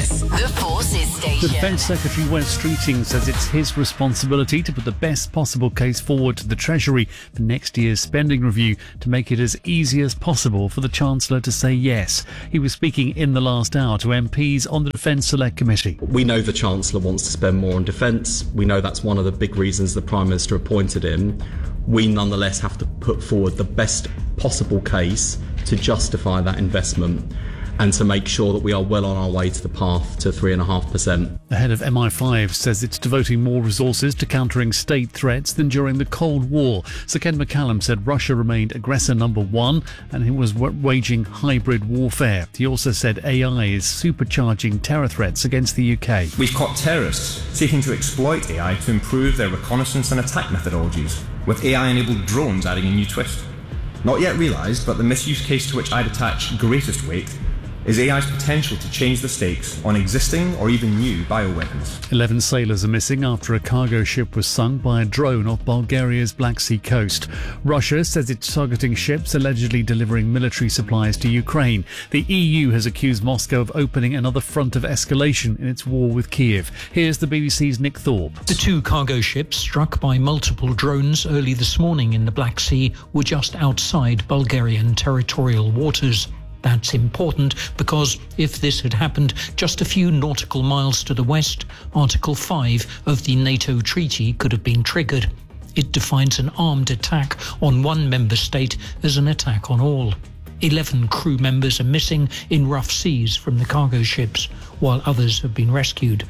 BFBS, the Forces Station. The Defence Secretary Wes Streeting says it's his responsibility to put the best possible case forward to the Treasury for next year's spending review to make it as easy as possible for the Chancellor to say yes. He was speaking in the last hour to MPs on the Defence Select Committee. We know the Chancellor wants to spend more on defence. We know that's one of the big reasons the Prime Minister appointed him. We nonetheless have to put forward the best possible case to justify that investment and to make sure that we are well on our way to the path to 3.5%. The head of MI5 says it's devoting more resources to countering state threats than during the Cold War. Sir Ken McCallum said Russia remained aggressor number one and he was waging hybrid warfare. He also said AI is supercharging terror threats against the UK. We've caught terrorists seeking to exploit AI to improve their reconnaissance and attack methodologies, with AI-enabled drones adding a new twist. Not yet realised, but the misuse case to which I'd attach greatest weight is AI's potential to change the stakes on existing or even new bioweapons. 11 sailors are missing after a cargo ship was sunk by a drone off Bulgaria's Black Sea coast. Russia says it's targeting ships allegedly delivering military supplies to Ukraine. The EU has accused Moscow of opening another front of escalation in its war with Kiev. Here's the BBC's Nick Thorpe. The two cargo ships struck by multiple drones early this morning in the Black Sea were just outside Bulgarian territorial waters. That's important because if this had happened just a few nautical miles to the west, Article 5 of the NATO treaty could have been triggered. It defines an armed attack on one member state as an attack on all. 11 crew members are missing in rough seas from the cargo ships, while others have been rescued.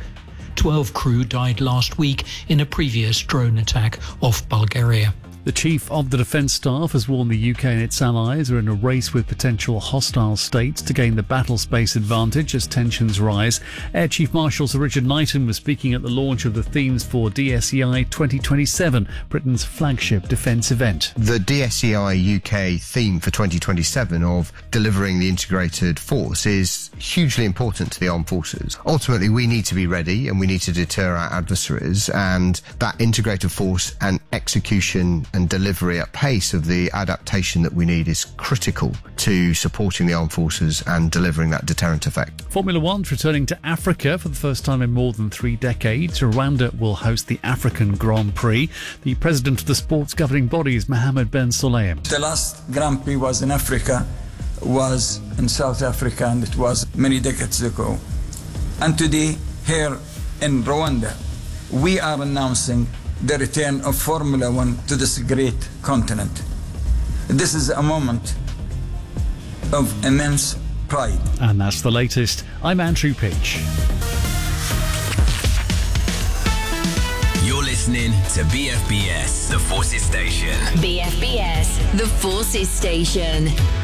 12 crew died last week in a previous drone attack off Bulgaria. The Chief of the Defence Staff has warned the UK and its allies are in a race with potential hostile states to gain the battle space advantage as tensions rise. Air Chief Marshal Sir Richard Knighton was speaking at the launch of the themes for DSEI 2027, Britain's flagship defence event. The DSEI UK theme for 2027 of delivering the integrated force is hugely important to the armed forces. Ultimately, we need to be ready and we need to deter our adversaries, and that integrated force and execution and delivery at pace of the adaptation that we need is critical to supporting the armed forces and delivering that deterrent effect. Formula One's returning to Africa for the first time in more than 3 decades. Rwanda will host the African Grand Prix. The president of the sport's governing body is Mohammed Ben Sulayem. The last Grand Prix was in Africa, was in South Africa, and it was many decades ago. And today, here in Rwanda, we are announcing the return of Formula One to this great continent. This is a moment of immense pride. And that's the latest. I'm Andrew Pitch. You're listening to BFBS, the Forces Station. BFBS, the Forces Station.